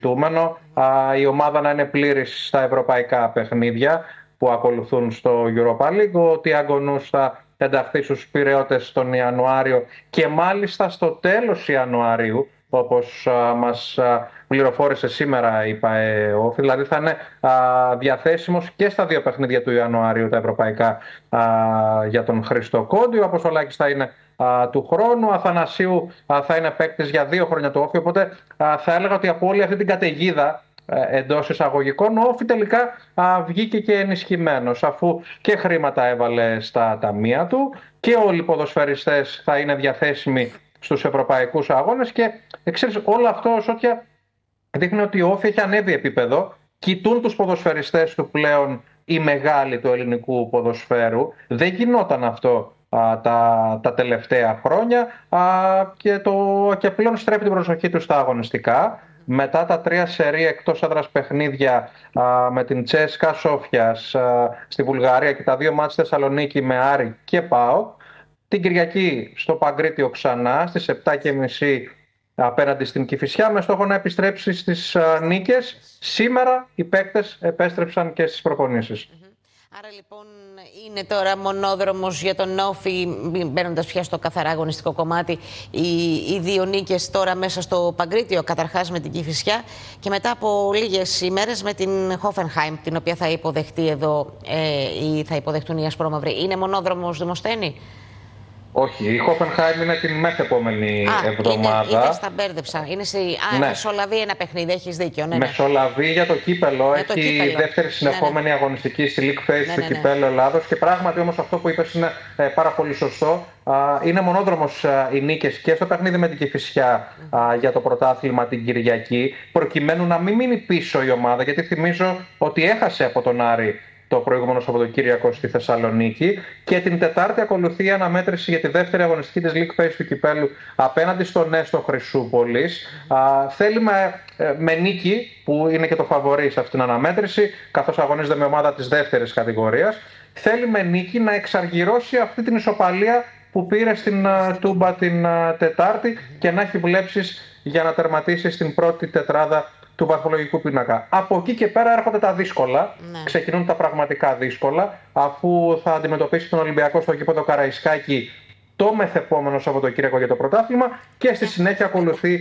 η ομάδα να είναι πλήρης στα ευρωπαϊκά παιχνίδια που ακολουθούν στο Europa League. Ο Τιάγκο θα ενταχθεί στους Πειραιώτες τον Ιανουάριο και μάλιστα στο τέλος Ιανουαρίου, όπως μας πληροφόρησε σήμερα η ΠαΕ, δηλαδή θα είναι διαθέσιμος και στα δύο παιχνίδια του Ιανουαρίου τα ευρωπαϊκά για τον Χρήστο Κόντιο. Ο Αποστολάκης θα είναι του χρόνου, ο Αθανασίου θα είναι παίκτης για 2 χρόνια του Όφη, οπότε θα έλεγα ότι από όλη αυτή την καταιγίδα εντός εισαγωγικών, ο Όφη τελικά βγήκε και ενισχυμένος, αφού και χρήματα έβαλε στα ταμεία του και όλοι οι ποδοσφαιριστές θα είναι διαθέσιμοι στους ευρωπαϊκούς αγώνες και ξέρεις, όλο αυτό Σώτια δείχνει ότι ο Όφη έχει ανέβει επίπεδο, κοιτούν τους ποδοσφαιριστές του πλέον οι μεγάλοι του ελληνικού ποδοσφαίρου. Δεν γινόταν αυτό τα τελευταία χρόνια και πλέον στρέφει την προσοχή του στα αγωνιστικά. Μετά τα 3 σερί εκτός έδρας παιχνίδια με την Τσέσκα Σόφιας στη Βουλγαρία και τα 2 μάτς Θεσσαλονίκη με Άρη και ΠΑΟΚ, την Κυριακή στο Παγκρίτιο ξανά στις 7.30 απέναντι στην Κηφισιά με στόχο να επιστρέψει στις νίκες. Σήμερα οι παίκτες επέστρεψαν και στις προπονήσεις. Άρα λοιπόν είναι τώρα μονόδρομος για τον Όφη, μπαίνοντας πια στο καθαρά αγωνιστικό κομμάτι, οι 2 νίκες τώρα μέσα στο Παγκρίτιο, καταρχάς με την Κηφισιά και μετά από λίγες ημέρες με την Hoffenheim, την οποία θα υποδεχτεί εδώ ή θα υποδεχτούν οι Ασπρόμαυροι. Είναι μονόδρομος, Δημοσθένη? Όχι, η Hoffenheim είναι την μεθεπόμενη εβδομάδα. Είδες, τα μπέρδεψα. Είναι μεσολαβεί ένα παιχνίδι, έχεις δίκιο. Ναι, μεσολαβεί για το κύπελο. Για έχει δεύτερη συνεχόμενη αγωνιστική στη League Phase του κυπέλλου Ελλάδος. Και πράγματι όμως αυτό που είπες είναι πάρα πολύ σωστό. Είναι μονόδρομος οι νίκες και στο παιχνίδι με την Κηφισιά για το πρωτάθλημα την Κυριακή, προκειμένου να μην μείνει πίσω η ομάδα, γιατί θυμίζω ότι έχασε από τον Άρη το προηγούμενο Σαββατοκύριακο στη Θεσσαλονίκη και την Τετάρτη ακολουθεί η αναμέτρηση για τη δεύτερη αγωνιστική της League Phase του κυπέλλου απέναντι στον Έστω Χρυσούπολης. Θέλει με νίκη, που είναι και το φαβορί σε αυτήν την αναμέτρηση, καθώς αγωνίζεται με ομάδα της δεύτερης κατηγορίας, θέλει με νίκη να εξαργυρώσει αυτή την ισοπαλία που πήρε στην Τούμπα την Τετάρτη και να έχει βλέψεις για να τερματίσει στην πρώτη τετράδα του βαθμολογικού πίνακα. Από εκεί και πέρα έρχονται τα δύσκολα. Ξεκινούν τα πραγματικά δύσκολα, αφού θα αντιμετωπίσει τον Ολυμπιακό στο γήπεδο Καραϊσκάκη το μεθεπόμενο Σαββατοκύριακο για το πρωτάθλημα και στη συνέχεια ακολουθεί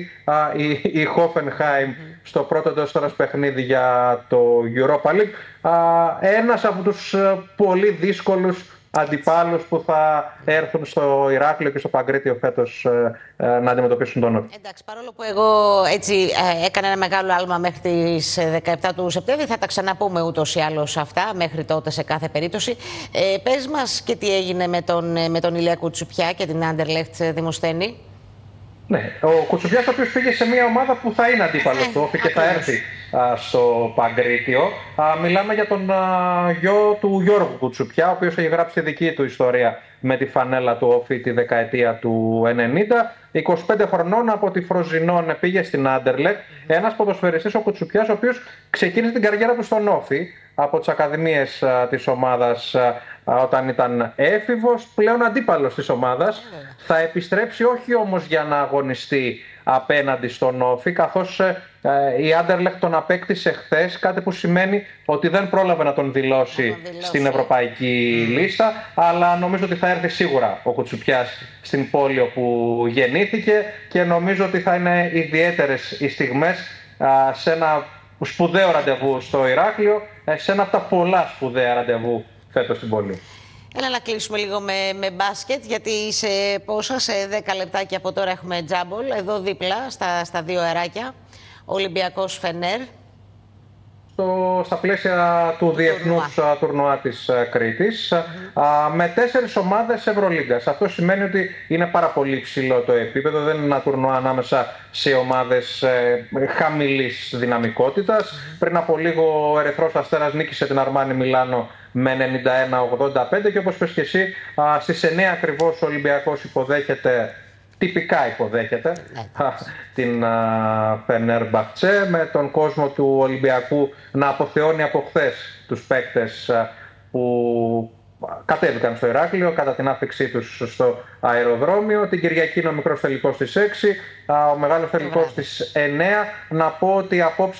η Hoffenheim στο πρώτο εντός έδρας παιχνίδι για το Europa League. Ένας από τους πολύ δύσκολους αντιπάλους που θα έρθουν στο Ηράκλειο και στο Παγκρίτιο φέτος να αντιμετωπίσουν τον Όφη. Εντάξει, παρόλο που εγώ έτσι έκανα ένα μεγάλο άλμα μέχρι τις 17 του Σεπτέμβρη, θα τα ξαναπούμε ούτως ή άλλως αυτά μέχρι τότε σε κάθε περίπτωση. Πες μας και τι έγινε με τον Ηλία Κουτσουπιά και την Άντερλεχτ, Δημοσθένη. Ναι, ο Κουτσουπιάς ο οποίος πήγε σε μια ομάδα που θα είναι αντίπαλος του Όφη και θα έρθει στο Παγκρίτιο. Μιλάμε για τον γιο του Γιώργου Κουτσουπιά, ο οποίος έχει γράψει τη δική του ιστορία με τη φανέλα του Όφη τη δεκαετία του 90. 25 χρονών από τη Φροζινόν πήγε στην Άντερλεχτ. Ένας ποδοσφαιριστής, ο Κουτσουπιάς, ο οποίος ξεκίνησε την καριέρα του στον Όφη από τις ακαδημίες της ομάδας όταν ήταν έφηβος, πλέον αντίπαλος της ομάδας. Θα επιστρέψει όχι όμως για να αγωνιστεί απέναντι στον Όφη, καθώς η Άντερλεχτ τον απέκτησε χθες, κάτι που σημαίνει ότι δεν πρόλαβε να τον δηλώσει στην ευρωπαϊκή λίστα, αλλά νομίζω ότι θα έρθει σίγουρα ο Κουτσουπιάς στην πόλη όπου γεννήθηκε και νομίζω ότι θα είναι ιδιαίτερες οι στιγμές σε ένα σπουδαίο ραντεβού στο Ηράκλειο, σε ένα από τα πολλά σπουδαία ραντεβού φέτος στην πόλη. Έλα να κλείσουμε λίγο με μπάσκετ, γιατί σε πόσα, σε 10 λεπτάκια από τώρα έχουμε τζάμπολ, εδώ δίπλα, στα 2 αεράκια, Ολυμπιακός Φενέρ. Στα πλαίσια του διεθνούς τουρνουά της Κρήτης, με 4 ομάδες Ευρωλίγκας. Αυτό σημαίνει ότι είναι πάρα πολύ ψηλό το επίπεδο, δεν είναι ένα τουρνουά ανάμεσα σε ομάδες χαμηλής δυναμικότητας. Πριν από λίγο ο Ερυθρός Αστέρας νίκησε την Αρμάνι Μιλάνο με 91-85 και όπως πες και εσύ, στις 9 ακριβώς ο Ολυμπιακός τυπικά υποδέχεται την Φενέρμπαχτσε, με τον κόσμο του Ολυμπιακού να αποθεώνει από χθες τους παίκτες που κατέβηκαν στο Ηράκλειο κατά την άφηξή τους στο αεροδρόμιο. Την Κυριακή είναι ο μικρός τελικός στις 6, ο μεγάλος τελικός στις 9. Να πω ότι απόψε